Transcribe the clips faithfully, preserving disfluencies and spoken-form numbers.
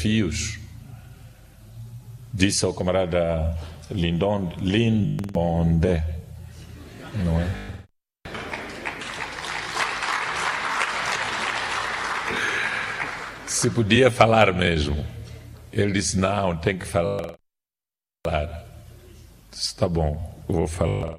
desafios, disse ao camarada Lindon, Lindonde, não é? Se podia falar mesmo. Ele disse, não, tem que falar. Disse, tá bom, eu vou falar.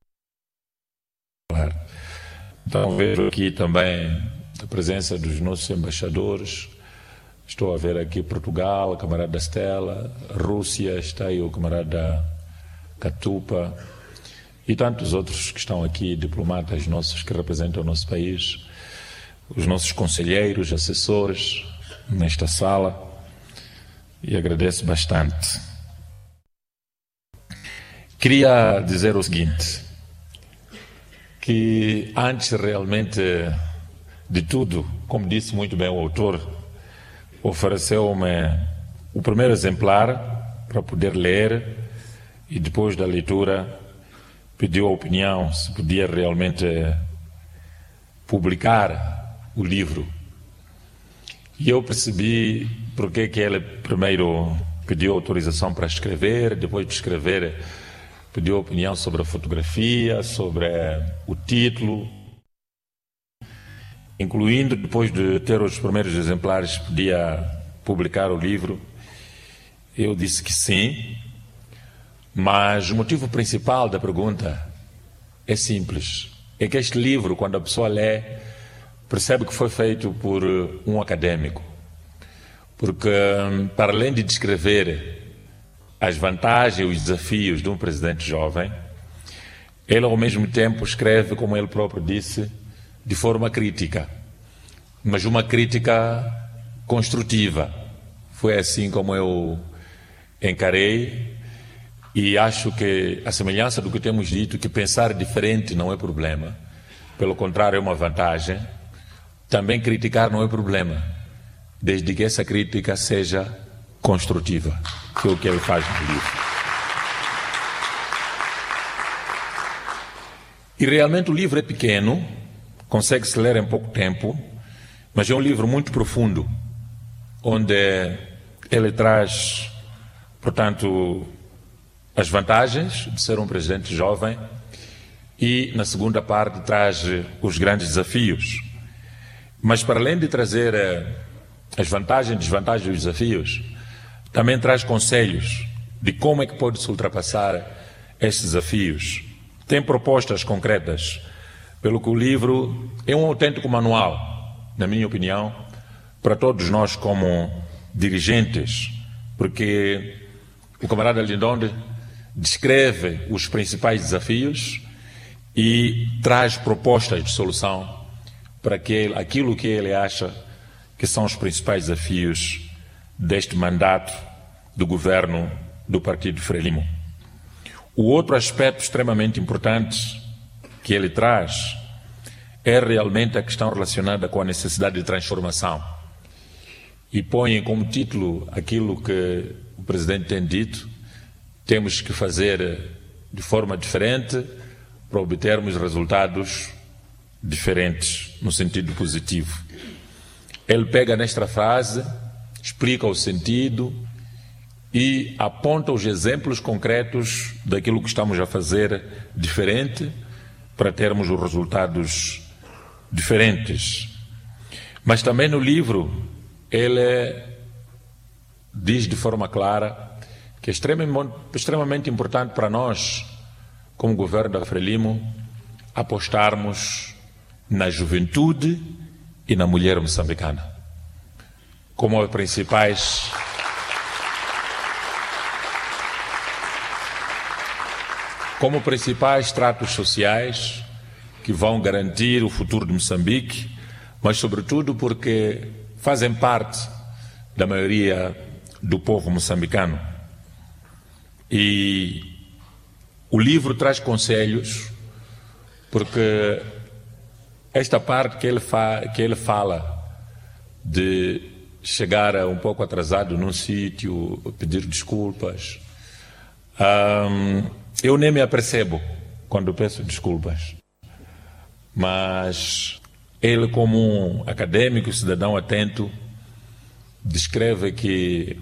Então vejo aqui também a presença dos nossos embaixadores. Estou a ver aqui Portugal, a camarada Stella, Rússia, está aí o camarada Catupa e tantos outros que estão aqui, diplomatas nossos que representam o nosso país, os nossos conselheiros, assessores nesta sala, e agradeço bastante. Queria dizer o seguinte, que antes realmente de tudo, como disse muito bem o autor, ofereceu-me o primeiro exemplar para poder ler e depois da leitura pediu a opinião se podia realmente publicar o livro. E eu percebi porque que ele primeiro pediu autorização para escrever, depois de escrever pediu opinião sobre a fotografia, sobre o título, incluindo, depois de ter os primeiros exemplares, podia publicar o livro. Eu disse que sim, mas o motivo principal da pergunta é simples. É que este livro, quando a pessoa lê, percebe que foi feito por um acadêmico. Porque, para além de descrever as vantagens e os desafios de um presidente jovem, ele ao mesmo tempo escreve, como ele próprio disse, de forma crítica, mas uma crítica construtiva. Foi assim como eu encarei, e acho que, a semelhança do que temos dito, que pensar diferente não é problema, pelo contrário é uma vantagem. Também criticar não é problema, desde que essa crítica seja construtiva, que é o que ele faz no livro. E realmente o livro é pequeno, consegue-se ler em pouco tempo, mas é um livro muito profundo, onde ele traz, portanto, as vantagens de ser um presidente jovem e, na segunda parte, traz os grandes desafios. Mas, para além de trazer as vantagens, desvantagens e os desafios, também traz conselhos de como é que pode-se ultrapassar estes desafios. Tem propostas concretas, pelo que o livro é um autêntico manual, na minha opinião, para todos nós como dirigentes, porque o camarada Lindonde descreve os principais desafios e traz propostas de solução para que, aquilo que ele acha que são os principais desafios deste mandato do governo do Partido Frelimo. O outro aspecto extremamente importante que ele traz é realmente a questão relacionada com a necessidade de transformação. E põe como título aquilo que o Presidente tem dito: temos que fazer de forma diferente para obtermos resultados diferentes, no sentido positivo. Ele pega nesta frase, explica o sentido e aponta os exemplos concretos daquilo que estamos a fazer diferente para termos os resultados diferentes. Mas também no livro ele diz de forma clara que é extremamente, extremamente importante para nós, como governo da Frelimo, apostarmos na juventude e na mulher moçambicana como as principais como principais tratos sociais que vão garantir o futuro de Moçambique, mas sobretudo porque fazem parte da maioria do povo moçambicano. E o livro traz conselhos, porque esta parte que ele, fa, que ele fala de chegar um pouco atrasado num sítio, pedir desculpas, hum, eu nem me apercebo quando peço desculpas. Mas ele, como um acadêmico, cidadão atento, descreve que